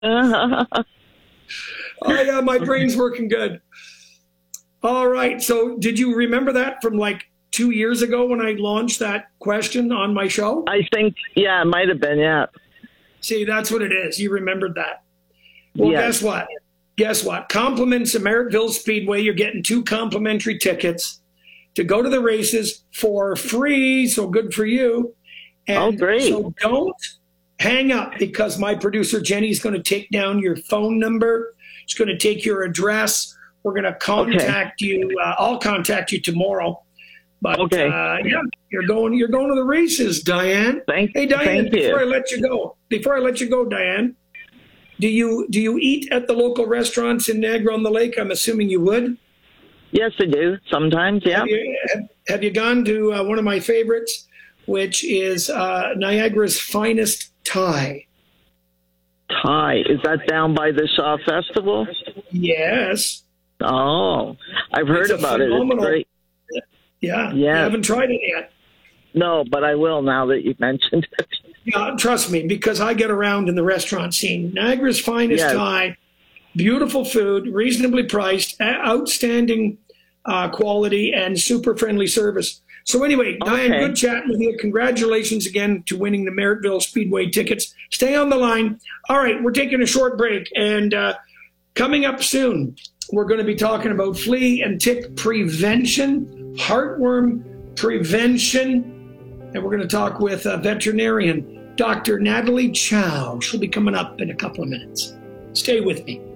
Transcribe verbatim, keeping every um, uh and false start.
Uh-huh. Oh, yeah, my brain's working good. All right. So did you remember that from like two years ago when I launched that question on my show? I think, yeah, it might have been, yeah. See, that's what it is. You remembered that. Well, Yes. guess what? Guess what? Compliments of Merrittville Speedway. You're getting two complimentary tickets to go to the races for free. So good for you. And Oh, great. So don't hang up, because my producer Jenny's going to take down your phone number. She's going to take your address. We're going to contact okay. you. Uh, I'll contact you tomorrow. But okay. uh, yeah, you're going. You're going to the races, Diane. Thank, hey, Diane. Thank before you. I let you go, before I let you go, Diane, do you do you eat at the local restaurants in Niagara-on-the-Lake? I'm assuming you would. Yes, I do sometimes. Yeah. Have you, have, have you gone to uh, one of my favorites, which is uh, Niagara's Finest Thai? Thai, is that down by the Shaw Festival? Yes. Oh, I've heard it's about it. It's great. Yeah. Yeah. You haven't tried it yet. No, but I will now that you mentioned it. Yeah, trust me, because I get around in the restaurant scene. Niagara's Finest Yes. Thai, beautiful food, reasonably priced, outstanding uh, quality, and super friendly service. So anyway, Okay. Diane, good chatting with you. Congratulations again to winning the Merrittville Speedway tickets. Stay on the line. All right, we're taking a short break, and uh, coming up soon, we're going to be talking about flea and tick prevention, heartworm prevention, and we're going to talk with a veterinarian, Doctor Natalie Chow. She'll be coming up in a couple of minutes. Stay with me.